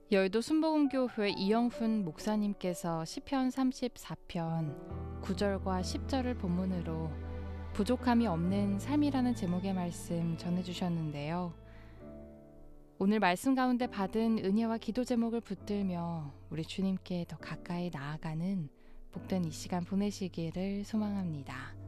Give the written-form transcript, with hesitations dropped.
여의도 순복음교회 이영훈 목사님께서 시편 34편 9절과 10절을 본문으로 부족함이 없는 삶이라는 제목의 말씀 전해주셨는데요. 오늘 말씀 가운데 받은 은혜와 기도 제목을 붙들며 우리 주님께 더 가까이 나아가는 복된 이 시간 보내시기를 소망합니다.